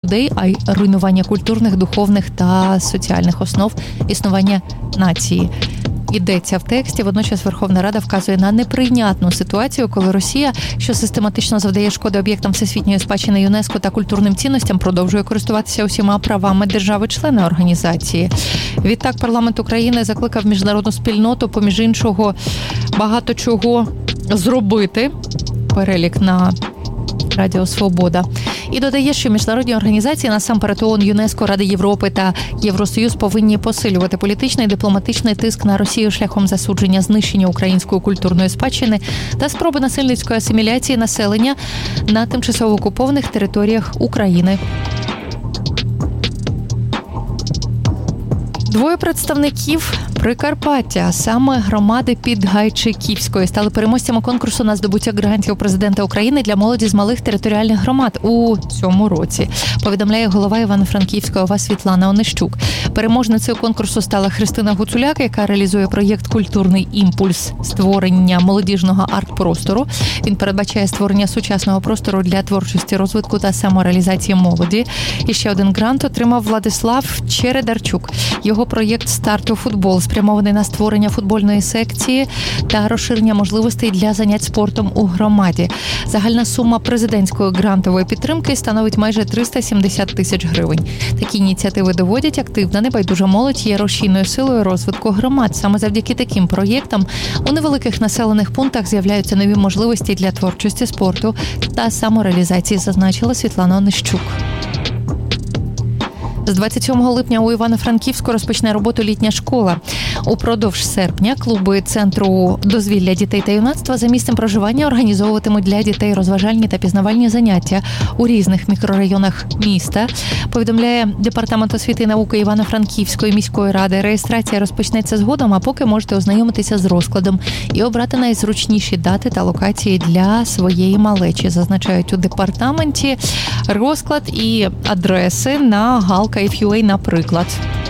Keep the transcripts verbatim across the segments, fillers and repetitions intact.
людей, а й руйнування культурних, духовних та соціальних основ існування нації. Йдеться в тексті. Водночас Верховна Рада вказує на неприйнятну ситуацію, коли Росія, що систематично завдає шкоди об'єктам всесвітньої спадщини ЮНЕСКО та культурним цінностям, продовжує користуватися усіма правами держави-члени організації. Відтак парламент України закликав міжнародну спільноту, поміж іншого, багато чого зробити. Перелік на Радіо Свобода. І додає, що міжнародні організації, насамперед ООН, ЮНЕСКО, Рада Європи та Євросоюз повинні посилювати політичний і дипломатичний тиск на Росію шляхом засудження знищення української культурної спадщини та спроби насильницької асиміляції населення на тимчасово окупованих територіях України. Двоє представників Прикарпаття, а саме громади Підгайчиківської, стали переможцями конкурсу на здобуття грантів президента України для молоді з малих територіальних громад у цьому році, повідомляє голова Івано-Франківської ОВА Світлана Онищук. Переможницею конкурсу стала Христина Гуцуляк, яка реалізує проєкт «Культурний імпульс» створення молодіжного арт-простору. Він передбачає створення сучасного простору для творчості, розвитку та самореалізації молоді. І ще один грант отримав Владислав Чередарчук. Його проєкт «Старт у футбол» спрямований на створення футбольної секції та розширення можливостей для занять спортом у громаді. Загальна сума президентської грантової підтримки становить майже триста сімдесят тисяч гривень. Такі ініціативи доводять, активна небайдужа молодь є рушійною силою розвитку громад. Саме завдяки таким проєктам у невеликих населених пунктах з'являються нові можливості для творчості, спорту та самореалізації, зазначила Світлана Онищук. З двадцять сьомого липня у Івано-Франківську розпочне роботу літня школа. Упродовж серпня клуби Центру дозвілля дітей та юнацтва за місцем проживання організовуватимуть для дітей розважальні та пізнавальні заняття у різних мікрорайонах міста. Повідомляє Департамент освіти і науки Івано-Франківської міської ради. Реєстрація розпочнеться згодом, а поки можете ознайомитися з розкладом і обрати найзручніші дати та локації для своєї малечі. Зазначають у департаменті розклад і адреси на Галка еф ю ей, наприклад.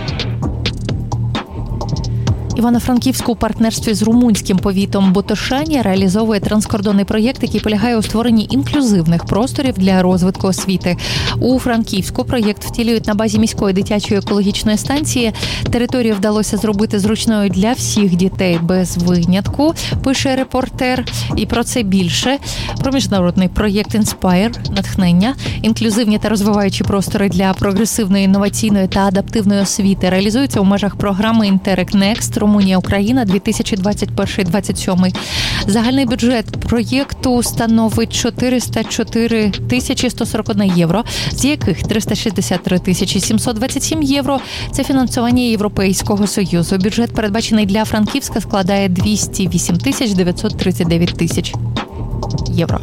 Івано-Франківську у партнерстві з румунським повітом Ботошані реалізовує транскордонний проєкт, який полягає у створенні інклюзивних просторів для розвитку освіти. У Франківську проєкт втілюють на базі міської дитячої екологічної станції. Територію вдалося зробити зручною для всіх дітей без винятку, пише репортер. І про це більше. Про міжнародний проєкт «Інспайр» – натхнення, інклюзивні та розвиваючі простори для прогресивної, інноваційної та адаптивної освіти реалізуються у межах програми «Інтерек Некст» Румунія-Україна дві тисячі двадцять перший - двадцять сьомий. Загальний бюджет проєкту становить чотириста чотири тисячі сто сорок одне євро, з яких триста шістдесят три тисячі сімсот двадцять сім євро – це фінансування Європейського Союзу. Бюджет, передбачений для Франківська, складає двісті вісім тисяч дев'ятсот тридцять дев'ять тисяч євро.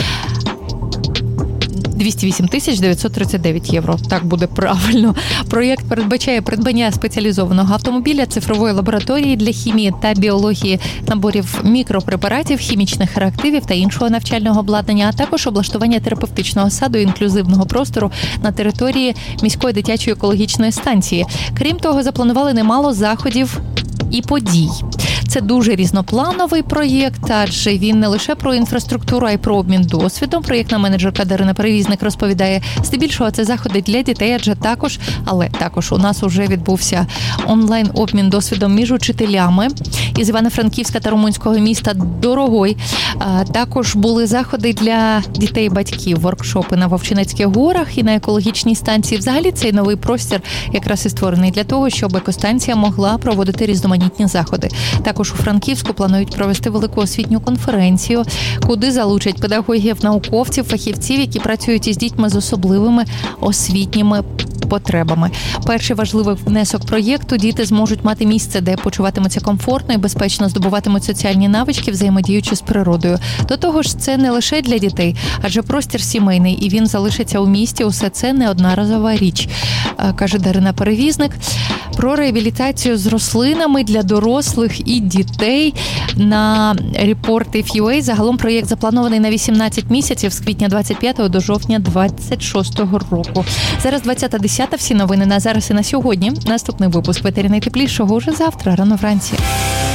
двісті вісім тисяч дев'ятсот тридцять дев'ять євро. Так буде правильно. Проєкт передбачає придбання спеціалізованого автомобіля, цифрової лабораторії для хімії та біології, наборів мікропрепаратів, хімічних реактивів та іншого навчального обладнання, а також облаштування терапевтичного саду і інклюзивного простору на території міської дитячої екологічної станції. Крім того, запланували немало заходів і подій. Це дуже різноплановий проєкт, адже він не лише про інфраструктуру, а й про обмін досвідом. Проєктна менеджерка Дарина Перевізник розповідає, здебільшого це заходи для дітей, адже також, але також у нас уже відбувся онлайн-обмін досвідом між учителями із Івано-Франківська та румунського міста Дорогой. Також були заходи для дітей і батьків, воркшопи на Вовчинецьких горах і на екологічній станції. Взагалі цей новий простір якраз і створений для того, щоб екостанція могла проводити різноманітні заходи. Також у Франківську планують провести велику освітню конференцію, куди залучать педагогів, науковців, фахівців, які працюють із дітьми з особливими освітніми потребами. Перший важливий внесок проєкту – діти зможуть мати місце, де почуватимуться комфортно і безпечно здобуватимуть соціальні навички, взаємодіючи з природою. До того ж, це не лише для дітей, адже простір сімейний, і він залишиться у місті. Усе це не одноразова річ, каже Дарина Перевізник. Про реабілітацію з рослинами для дорослих і дітей на Report еф ю ей. Загалом проєкт запланований на вісімнадцять місяців з квітня двадцять п'ятого до жовтня двадцять шостого року. Зараз двадцята десята. Всі новини на зараз і на сьогодні. Наступний випуск «Ветері найтеплішого» уже завтра, рано вранці.